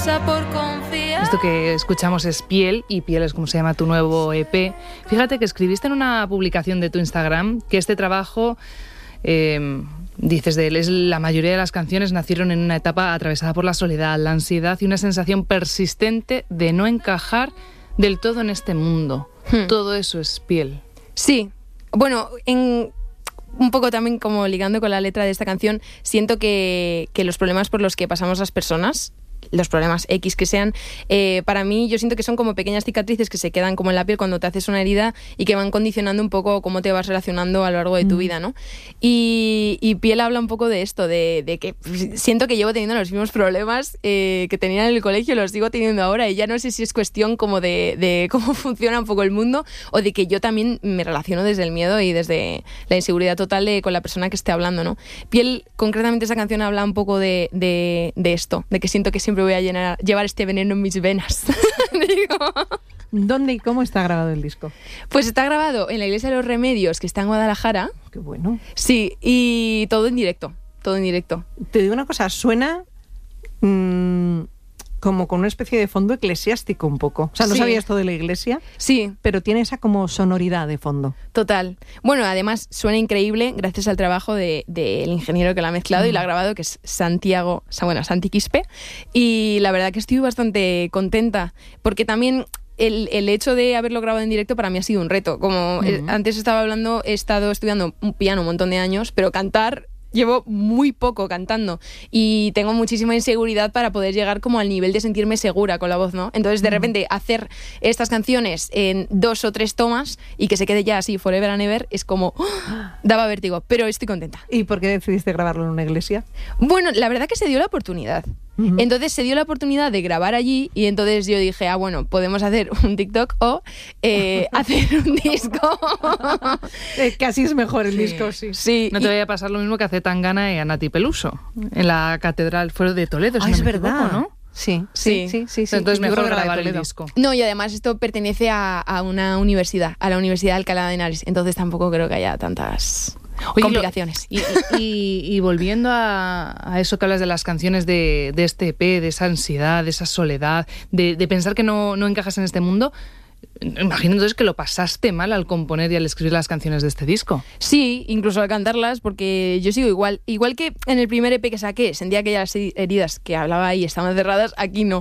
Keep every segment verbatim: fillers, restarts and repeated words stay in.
pasa por confiar. Esto que escuchamos es Piel, y Piel es como se llama tu nuevo E P. Fíjate que escribiste en una publicación de tu Instagram que este trabajo, eh, dices de él, es la mayoría de las canciones nacieron en una etapa atravesada por la soledad, la ansiedad y una sensación persistente de no encajar del todo en este mundo. Hmm. Todo eso es Piel. Sí. Bueno, en... un poco también como ligando con la letra de esta canción, siento que, que los problemas por los que pasamos las personas, los problemas X que sean, eh, para mí yo siento que son como pequeñas cicatrices que se quedan como en la piel cuando te haces una herida y que van condicionando un poco cómo te vas relacionando a lo largo de tu mm. vida, ¿no? Y, y Piel habla un poco de esto, de, de que siento que llevo teniendo los mismos problemas eh, que tenía en el colegio, los sigo teniendo ahora, y ya no sé si es cuestión como de, de cómo funciona un poco el mundo, o de que yo también me relaciono desde el miedo y desde la inseguridad total de, con la persona que esté hablando, ¿no? Piel, concretamente esa canción habla un poco de, de, de esto, de que siento que siempre voy a llenar, llevar este veneno en mis venas. Digo. ¿Dónde y cómo está grabado el disco? Pues está grabado en la Iglesia de los Remedios, que está en Guadalajara. Qué bueno. Sí, y todo en directo, todo en directo. Te digo una cosa, suena mmm, como con una especie de fondo eclesiástico un poco. O sea, no sí. sabía esto de la iglesia. Sí. Pero tiene esa como sonoridad de fondo. Total. Bueno, además suena increíble gracias al trabajo del de, de ingeniero que lo ha mezclado mm. y lo ha grabado, que es Santiago, bueno, Santi Quispe. Y la verdad que estoy bastante contenta, porque también el, el hecho de haberlo grabado en directo para mí ha sido un reto. Como mm. antes estaba hablando, he estado estudiando un piano un montón de años, pero cantar... llevo muy poco cantando y tengo muchísima inseguridad para poder llegar como al nivel de sentirme segura con la voz, ¿no? Entonces, de repente, hacer estas canciones en dos o tres tomas y que se quede ya así forever and ever es como... ¡oh! Daba vértigo, pero estoy contenta. ¿Y por qué decidiste grabarlo en una iglesia? Bueno, la verdad que se dio la oportunidad. Uh-huh. Entonces se dio la oportunidad de grabar allí y entonces yo dije, ah, bueno, podemos hacer un TikTok o eh, hacer un disco. eh, casi es mejor el sí. disco, sí. sí. No te y... vaya a pasar lo mismo que hace Tangana y a Nati Peluso en la Catedral Fuero de Toledo. Ah, si no es me verdad, equivoco, ¿no? Sí, sí, sí, sí, sí. Entonces sí, mejor sí, grabar el disco. No, y además esto pertenece a, a una universidad, a la Universidad de Alcalá de Henares, entonces tampoco creo que haya tantas... Oye, complicaciones. Y, y, y volviendo a, a eso que hablas de las canciones de, de este E P, de esa ansiedad, de esa soledad, de, de pensar que no, no encajas en este mundo, imagino entonces que lo pasaste mal al componer y al escribir las canciones de este disco. Sí, incluso al cantarlas, porque yo sigo igual. Igual que en el primer E P que saqué, sentía que ya las heridas que hablaba ahí estaban cerradas, aquí no.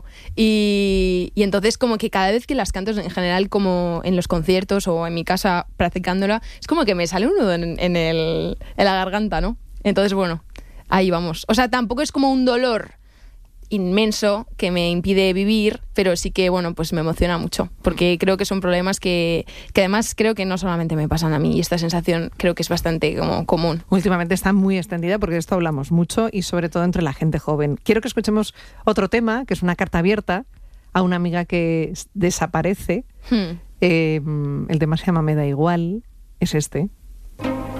Y, y entonces como que cada vez que las canto, en general como en los conciertos o en mi casa practicándola, es como que me sale un nudo en, en, el, en la garganta, ¿no? Entonces, bueno, ahí vamos. O sea, tampoco es como un dolor inmenso que me impide vivir, pero sí que, bueno, pues me emociona mucho, porque creo que son problemas que, que además creo que no solamente me pasan a mí, y esta sensación creo que es bastante como común. Últimamente está muy extendida porque de esto hablamos mucho y sobre todo entre la gente joven. Quiero que escuchemos otro tema, que es una carta abierta a una amiga que desaparece. Hmm. Eh, el tema se llama Me da igual, es este.